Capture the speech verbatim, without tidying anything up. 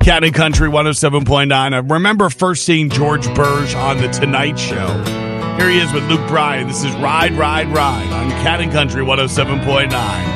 Cat and Country one oh seven point nine. I remember first seeing George Burge on The Tonight Show. Here he is with Luke Bryan. This is Ride, Ride, Ride on Cat and Country one oh seven point nine.